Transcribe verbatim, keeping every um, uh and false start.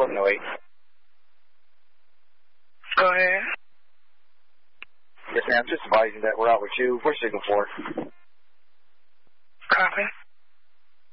seven oh eight. Go ahead. Yes, ma'am. Just advising that we're out with you. We're signal four. Copy.